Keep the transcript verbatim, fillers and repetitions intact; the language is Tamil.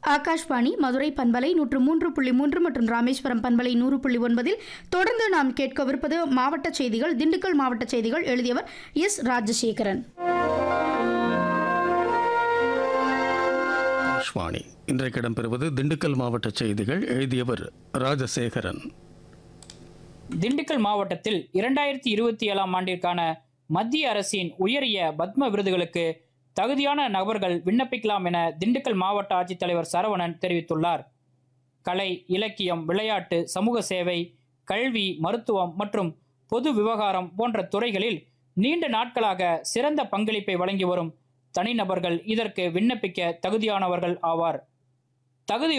ஆகாஷ்வாணி மதுரை பண்பலை நூற்று மூன்று புள்ளி மூன்று மற்றும் ராமேஸ்வரம் பண்பலை நூறு புள்ளி ஒன்பதில் தொடர்ந்து நாம் கேட்கவிருப்பது மாவட்ட செய்திகள். திண்டுக்கல் மாவட்ட செய்திகள் எழுதியவர் எஸ் ராஜசேகரன். ஆகாஷ்வாணி இன்றைக்கு இடம்பெறுவது திண்டுக்கல் மாவட்ட செய்திகள். எழுதியவர் ராஜசேகரன். திண்டுக்கல் மாவட்டத்தில் இரண்டாயிரத்தி இருபத்தி ஏழாம் ஆண்டிற்கான மத்திய அரசின் உயரிய பத்ம விருதுகளுக்கு தகுதியான நபர்கள் விண்ணப்பிக்கலாம் என திண்டுக்கல் மாவட்ட ஆட்சித்தலைவர் சரவணன் தெரிவித்துள்ளார். கலை, இலக்கியம், விளையாட்டு, சமூக சேவை, கல்வி, மருத்துவம் மற்றும் பொது விவகாரம் போன்ற துறைகளில் நீண்ட நாட்களாக சிறந்த பங்களிப்பை வழங்கி வரும் தனிநபர்கள் இதற்கு விண்ணப்பிக்க தகுதியானவர்கள் ஆவார். தகுதி